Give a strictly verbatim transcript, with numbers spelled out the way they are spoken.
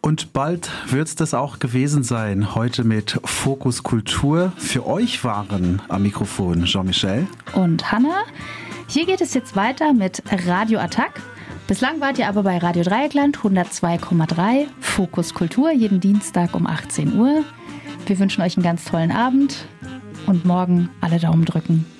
Und bald wird es das auch gewesen sein. Heute mit Fokus Kultur. Für euch waren am Mikrofon Jean-Michel und Hanna. Hier geht es jetzt weiter mit Radio Attack. Bislang wart ihr aber bei Radio Dreieckland hundertzwei Komma drei. Fokus Kultur, jeden Dienstag um achtzehn Uhr. Wir wünschen euch einen ganz tollen Abend und morgen alle Daumen drücken.